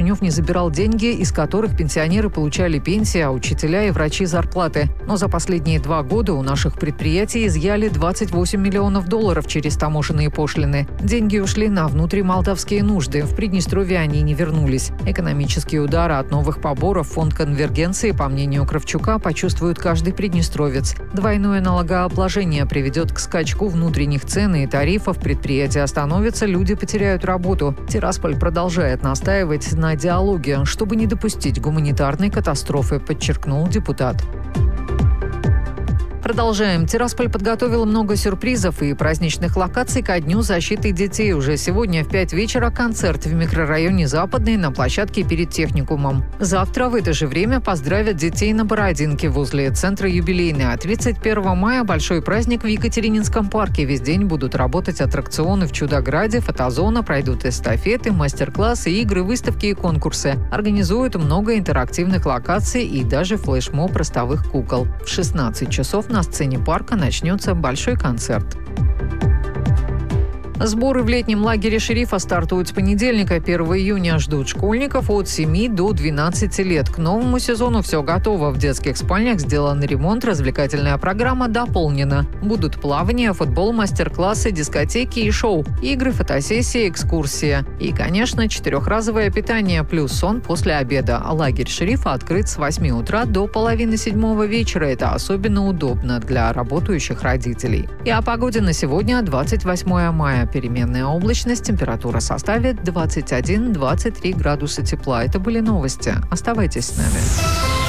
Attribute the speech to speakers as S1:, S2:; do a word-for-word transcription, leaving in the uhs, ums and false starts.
S1: Кишинев не забирал деньги, из которых пенсионеры получали пенсии, а учителя и врачи зарплаты. Но за последние два года у наших предприятий изъяли двадцать восемь миллионов долларов через таможенные пошлины. Деньги ушли на внутримолдавские нужды. В Приднестровье они не вернулись. Экономические удары от новых поборов фонд конвергенции, по мнению Кравчука, почувствует каждый приднестровец. Двойное налогообложение приведет к скачку внутренних цен и тарифов. Предприятия остановятся, люди потеряют работу. Тирасполь продолжает настаивать на диалоге, чтобы не допустить гуманитарной катастрофы, подчеркнул депутат. Продолжаем. Тирасполь подготовил много сюрпризов и праздничных локаций ко Дню защиты детей. Уже сегодня в пять вечера концерт в микрорайоне Западный на площадке перед техникумом. Завтра в это же время поздравят детей на Бородинке возле центра юбилейной. А тридцать первого мая большой праздник в Екатерининском парке. Весь день будут работать аттракционы в Чудограде, фотозона, пройдут эстафеты, мастер-классы, игры, выставки и конкурсы. Организуют много интерактивных локаций и даже флешмоб ростовых кукол. В шестнадцать часов на сцене парка начнется большой концерт. Сборы в летнем лагере «Шерифа» стартуют с понедельника. первого июня ждут школьников от семи до двенадцати лет. К новому сезону все готово. В детских спальнях сделан ремонт, развлекательная программа дополнена. Будут плавания, футбол, мастер-классы, дискотеки и шоу, игры, фотосессии, экскурсия. И, конечно, четырехразовое питание плюс сон после обеда. Лагерь «Шерифа» открыт с восьми утра до половины седьмого вечера. Это особенно удобно для работающих родителей. И о погоде на сегодня, двадцать восьмого мая. Переменная облачность, температура составит двадцать один - двадцать три градуса тепла. Это были новости. Оставайтесь с нами.